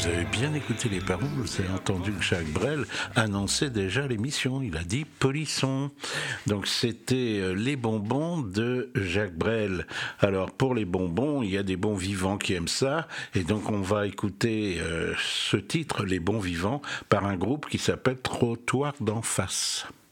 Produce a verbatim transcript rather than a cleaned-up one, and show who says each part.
Speaker 1: vous avez bien écouté les paroles, vous avez entendu que Jacques Brel annonçait déjà l'émission. Il a dit Polisson. Donc c'était les bonbons de Jacques Brel. Alors pour les bonbons, il y a des bons vivants qui aiment ça. Et donc on va écouter euh, ce titre, Les bons vivants, par un groupe qui s'appelle Trottoir d'en face.